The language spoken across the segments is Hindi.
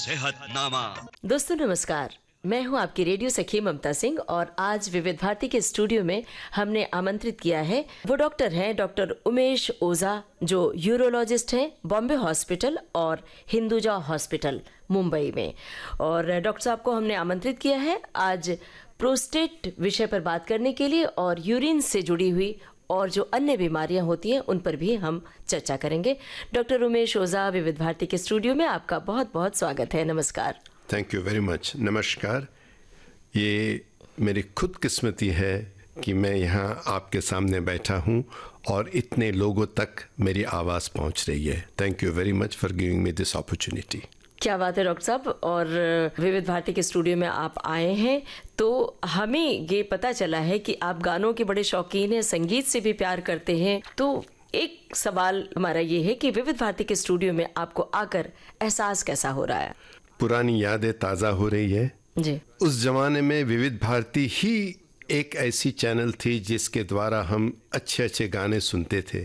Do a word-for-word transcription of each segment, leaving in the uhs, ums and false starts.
सेहतनामा। दोस्तों नमस्कार, मैं हूं आपकी रेडियो सखी ममता सिंह और आज विविध भारती के स्टूडियो में हमने आमंत्रित किया है, वो डॉक्टर हैं डॉक्टर उमेश ओझा, जो यूरोलॉजिस्ट हैं बॉम्बे हॉस्पिटल और हिंदुजा हॉस्पिटल मुंबई में। और डॉक्टर साहब को हमने आमंत्रित किया है आज प्रोस्टेट विषय पर बात करने के लिए, और यूरिन से जुड़ी हुई और जो अन्य बीमारियां होती हैं उन पर भी हम चर्चा करेंगे। डॉक्टर उमेश ओझा, विविध भारती के स्टूडियो में आपका बहुत बहुत स्वागत है। नमस्कार। Thank you very much. नमस्कार। ये मेरी खुद किस्मती है कि मैं यहाँ आपके सामने बैठा हूँ और इतने लोगों तक मेरी आवाज़ पहुँच रही है। Thank you very much for giving me this opportunity. क्या बात है डॉक्टर साहब। और विविध भारती के स्टूडियो में आप आए हैं तो हमें ये पता चला है कि आप गानों के बड़े शौकीन हैं, संगीत से भी प्यार करते हैं। तो एक सवाल हमारा ये है कि विविध भारती के स्टूडियो में आपको आकर एहसास कैसा हो रहा है? पुरानी यादें ताज़ा हो रही है जी। उस जमाने में विविध भारती ही एक ऐसी चैनल थी जिसके द्वारा हम अच्छे अच्छे गाने सुनते थे।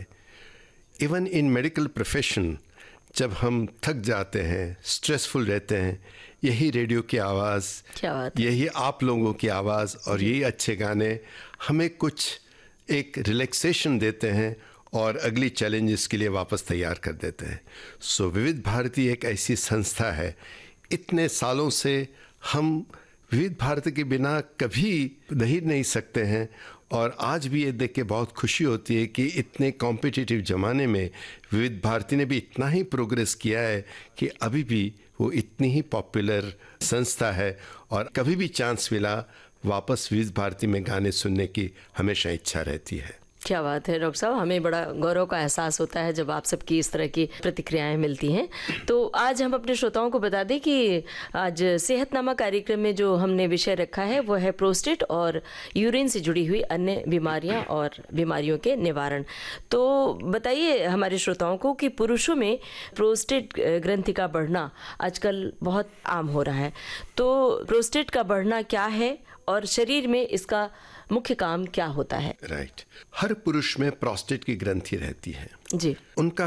इवन इन मेडिकल प्रोफेशन जब हम थक जाते हैं, स्ट्रेसफुल रहते हैं, यही रेडियो की आवाज़, क्या बात है। यही आप लोगों की आवाज़ और यही अच्छे गाने हमें कुछ एक रिलैक्सेशन देते हैं और अगली चैलेंजेस के लिए वापस तैयार कर देते हैं। सो विविध भारती एक ऐसी संस्था है, इतने सालों से हम विविध भारती के बिना कभी रह नहीं सकते हैं। और आज भी ये देख के बहुत खुशी होती है कि इतने कॉम्पिटिटिव ज़माने में विविध भारती ने भी इतना ही प्रोग्रेस किया है कि अभी भी वो इतनी ही पॉपुलर संस्था है। और कभी भी चांस मिला वापस विविध भारती में गाने सुनने की हमेशा इच्छा रहती है। क्या बात है डॉक्टर साहब, हमें बड़ा गौरव का एहसास होता है जब आप सबकी इस तरह की प्रतिक्रियाएं मिलती हैं। तो आज हम अपने श्रोताओं को बता दें कि आज सेहतनामा कार्यक्रम में जो हमने विषय रखा है वो है प्रोस्टेट और यूरिन से जुड़ी हुई अन्य बीमारियां और बीमारियों के निवारण। तो बताइए हमारे श्रोताओं को कि पुरुषों में प्रोस्टेट ग्रंथि का बढ़ना आजकल बहुत आम हो रहा है। तो प्रोस्टेट का बढ़ना क्या है और शरीर में इसका मुख्य काम क्या होता है? Right right. हर पुरुष में प्रोस्टेट की ग्रंथि रहती है जी। उनका